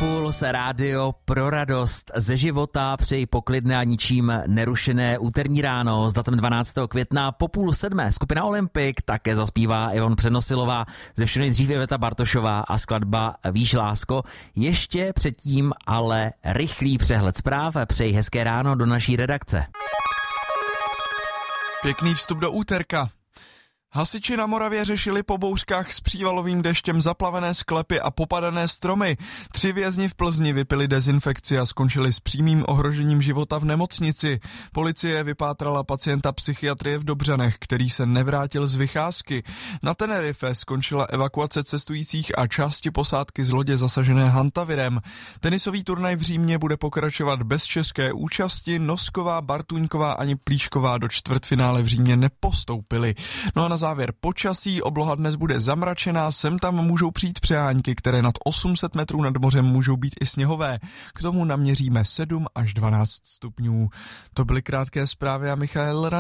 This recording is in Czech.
Puls, rádio pro radost ze života, přeji poklidné a ničím nerušené úterní ráno s datem 12. května po 6:30. Skupina Olympik také zaspívá Ivon Přenosilová, ze všeho nejdříve Veta Bartošová a skladba Víš lásko. Ještě předtím ale rychlý přehled zpráv. Přeji hezké ráno do naší redakce. Pěkný vstup do úterka. Hasiči na Moravě řešili po bouřkách s přívalovým deštěm zaplavené sklepy a popadané stromy. 3 vězni v Plzni vypili dezinfekci a skončili s přímým ohrožením života v nemocnici. Policie vypátrala pacienta psychiatrie v Dobřanech, který se nevrátil z vycházky. Na Tenerife skončila evakuace cestujících a části posádky z lodě zasažené hantavirem. Tenisový turnaj v Římě bude pokračovat bez české účasti. Nosková, Bartuňková ani Plíšková do čtvrtfinále v Římě nepostoupily. No a na závěr počasí, obloha dnes bude zamračená, sem tam můžou přijít přehánky, které nad 800 metrů nad mořem můžou být i sněhové. K tomu naměříme 7 až 12 stupňů. To byly krátké zprávy a Michael